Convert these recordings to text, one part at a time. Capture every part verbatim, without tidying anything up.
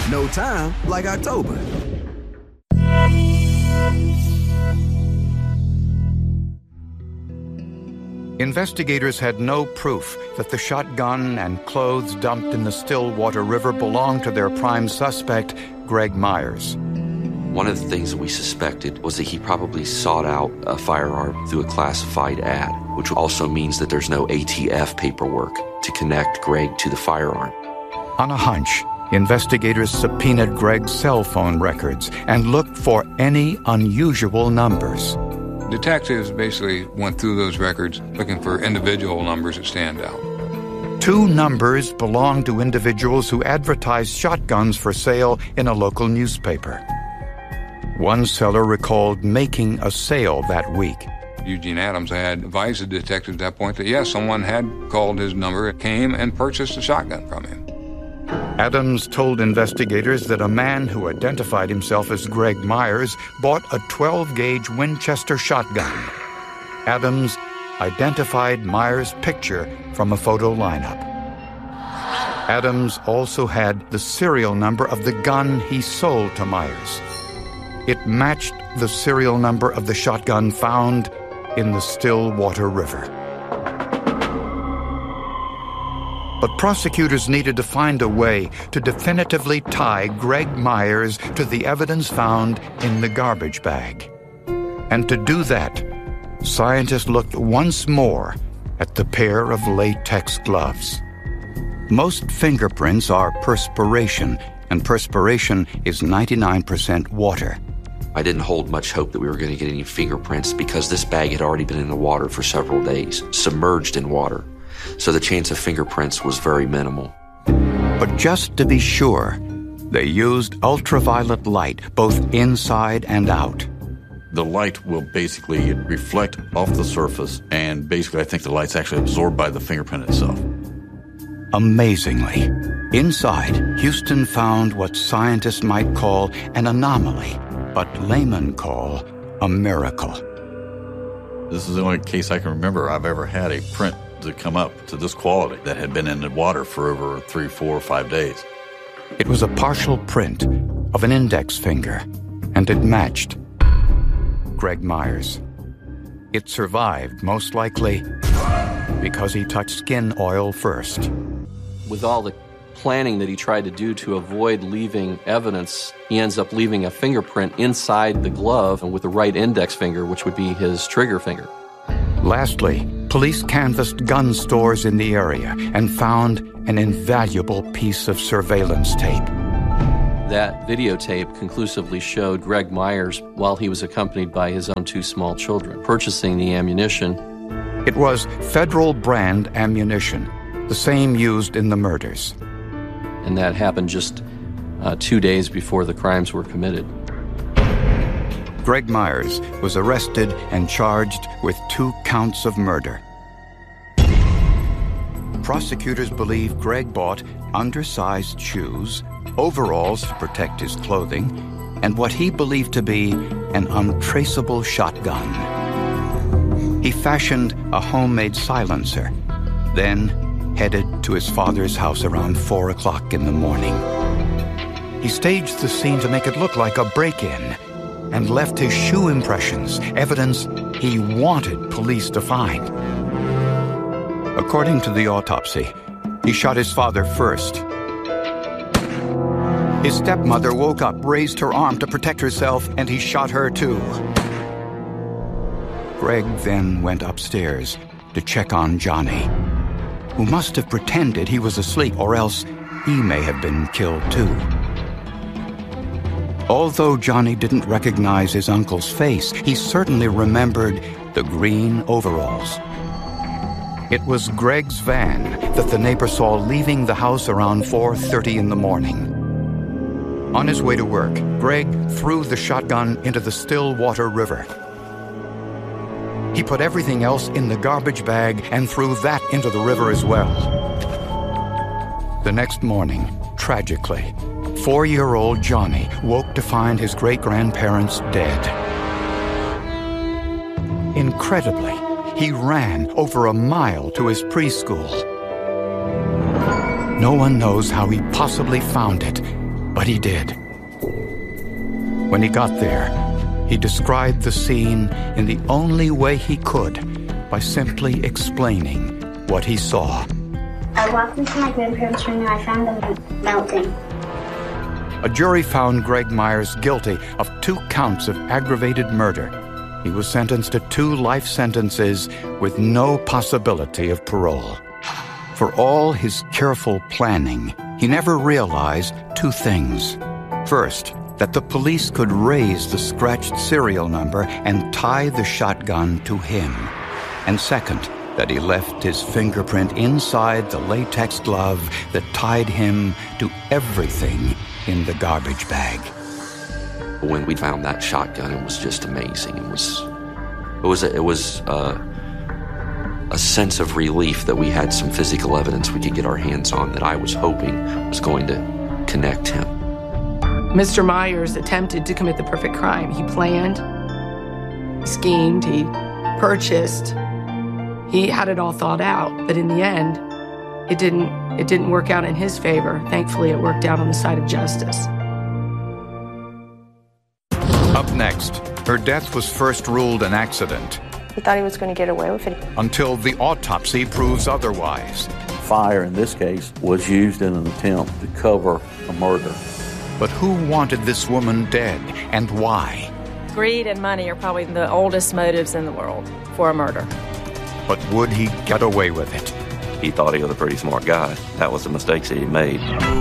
No time like October. Investigators had no proof that the shotgun and clothes dumped in the Stillwater River belonged to their prime suspect, Greg Myers. One of the things that we suspected was that he probably sought out a firearm through a classified ad, which also means that there's no A T F paperwork to connect Greg to the firearm. On a hunch, investigators subpoenaed Greg's cell phone records and looked for any unusual numbers. Detectives basically went through those records looking for individual numbers that stand out. Two numbers belonged to individuals who advertised shotguns for sale in a local newspaper. One seller recalled making a sale that week. Eugene Adams had advised the detectives at that point that, yes, someone had called his number, came and purchased a shotgun from him. Adams told investigators that a man who identified himself as Greg Myers bought a twelve gauge Winchester shotgun. Adams identified Myers' picture from a photo lineup. Adams also had the serial number of the gun he sold to Myers. It matched the serial number of the shotgun found in the Stillwater River. But prosecutors needed to find a way to definitively tie Greg Myers to the evidence found in the garbage bag. And to do that, scientists looked once more at the pair of latex gloves. Most fingerprints are perspiration, and perspiration is ninety-nine percent water. I didn't hold much hope that we were going to get any fingerprints because this bag had already been in the water for several days, submerged in water. So the chance of fingerprints was very minimal. But just to be sure, they used ultraviolet light both inside and out. The light will basically reflect off the surface, and basically I think the light's actually absorbed by the fingerprint itself. Amazingly, inside, Houston found what scientists might call an anomaly, but laymen call a miracle. This is the only case I can remember I've ever had a print to come up to this quality that had been in the water for over three, four, or five days. It was a partial print of an index finger, and it matched Greg Myers. It survived, most likely, because he touched skin oil first. With all the planning that he tried to do to avoid leaving evidence, he ends up leaving a fingerprint inside the glove and with the right index finger, which would be his trigger finger. Lastly, police canvassed gun stores in the area and found an invaluable piece of surveillance tape. That videotape conclusively showed Greg Myers, while he was accompanied by his own two small children, purchasing the ammunition. It was federal brand ammunition, the same used in the murders. And that happened just uh, two days before the crimes were committed. Greg Myers was arrested and charged with two counts of murder. Prosecutors believe Greg bought undersized shoes, overalls to protect his clothing, and what he believed to be an untraceable shotgun. He fashioned a homemade silencer, then headed to his father's house around four o'clock in the morning. He staged the scene to make it look like a break-in, and left his shoe impressions, evidence he wanted police to find. According to the autopsy, he shot his father first. His stepmother woke up, raised her arm to protect herself, and he shot her too. Greg then went upstairs to check on Johnny, who must have pretended he was asleep, or else he may have been killed too. Although Johnny didn't recognize his uncle's face, he certainly remembered the green overalls. It was Greg's van that the neighbor saw leaving the house around four thirty in the morning. On his way to work, Greg threw the shotgun into the Stillwater River. He put everything else in the garbage bag and threw that into the river as well. The next morning, tragically, four-year-old Johnny woke to find his great-grandparents dead. Incredibly, he ran over a mile to his preschool. No one knows how he possibly found it, But he did. When he got there, he described the scene in the only way he could, by simply explaining what he saw. I walked into my grandparents' room and I found them melting. A jury found Greg Myers guilty of two counts of aggravated murder. He was sentenced to two life sentences with no possibility of parole. For all his careful planning, he never realized two things. First, that the police could raise the scratched serial number and tie the shotgun to him. And second, that he left his fingerprint inside the latex glove that tied him to everything in the garbage bag. When we found that shotgun, it was just amazing. It was, it was, a, it was a, a sense of relief that we had some physical evidence we could get our hands on that I was hoping was going to connect him. Mister Myers attempted to commit the perfect crime. He planned, he schemed, he purchased. He had it all thought out, but in the end, it didn't, it didn't work out in his favor. Thankfully, it worked out on the side of justice. Up next, her death was first ruled an accident. He thought he was going to get away with it. Until the autopsy proves otherwise. Fire, in this case, was used in an attempt to cover a murder. But who wanted this woman dead, and why? Greed and money are probably the oldest motives in the world for a murder. But would he get away with it? He thought he was a pretty smart guy. That was the mistakes that he made.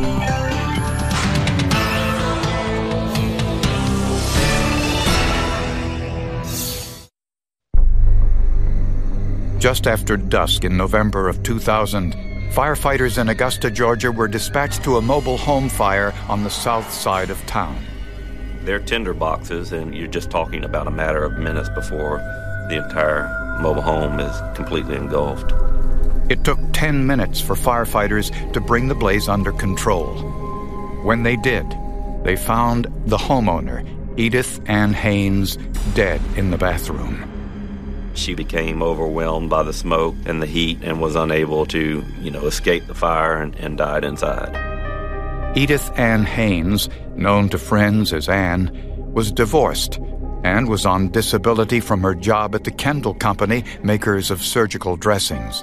Just after dusk in November of two thousand, firefighters in Augusta, Georgia were dispatched to a mobile home fire on the south side of town. They're tinder boxes, and you're just talking about a matter of minutes before the entire mobile home is completely engulfed. It took ten minutes for firefighters to bring the blaze under control. When they did, they found the homeowner, Edith Ann Haynes, dead in the bathroom. She became overwhelmed by the smoke and the heat and was unable to, you know, escape the fire and, and died inside. Edith Ann Haynes, known to friends as Ann, was divorced and was on disability from her job at the Kendall Company, makers of surgical dressings.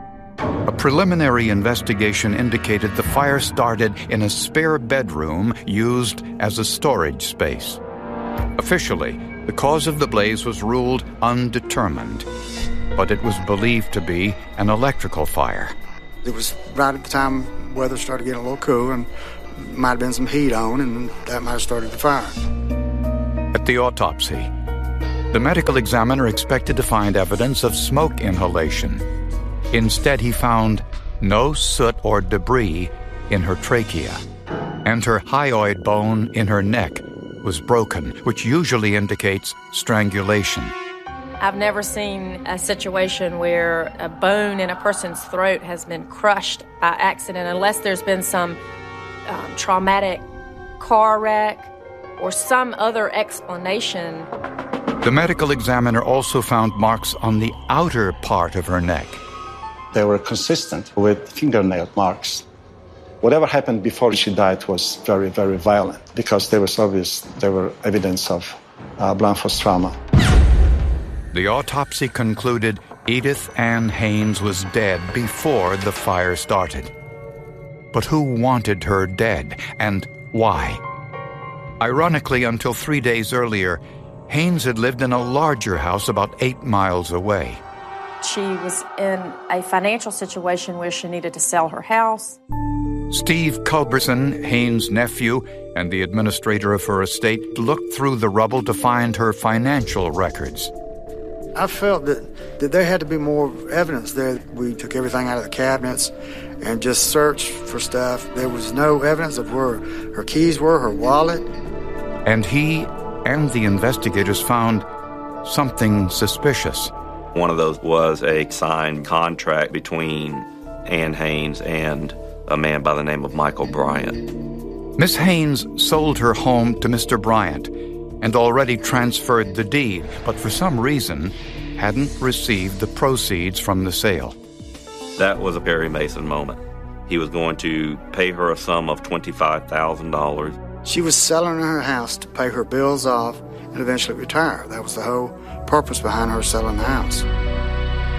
A preliminary investigation indicated the fire started in a spare bedroom used as a storage space. Officially, the cause of the blaze was ruled undetermined, but it was believed to be an electrical fire. It was right at the time weather started getting a little cool and might have been some heat on, and that might have started the fire. At the autopsy, the medical examiner expected to find evidence of smoke inhalation. Instead, he found no soot or debris in her trachea, and her hyoid bone in her neck was broken, which usually indicates strangulation. I've never seen a situation where a bone in a person's throat has been crushed by accident unless there's been some um, traumatic car wreck or some other explanation. The medical examiner also found marks on the outer part of her neck. They were consistent with fingernail marks. Whatever happened before she died was very, very violent because there was obvious, there were evidence of uh, blunt force trauma. The autopsy concluded Edith Ann Haynes was dead before the fire started. But who wanted her dead, and why? Ironically, until three days earlier, Haynes had lived in a larger house about eight miles away. She was in a financial situation where she needed to sell her house. Steve Culberson, Haynes' nephew, and the administrator of her estate looked through the rubble to find her financial records. I felt that, that there had to be more evidence there. We took everything out of the cabinets and just searched for stuff. There was no evidence of where her keys were, her wallet. And he and the investigators found something suspicious. One of those was a signed contract between Ann Haynes and a man by the name of Michael Bryant. Miss Haynes sold her home to Mister Bryant and already transferred the deed, but for some reason hadn't received the proceeds from the sale. That was a Perry Mason moment. He was going to pay her a sum of twenty-five thousand dollars. She was selling her house to pay her bills off and eventually retire. That was the whole purpose behind her selling the house.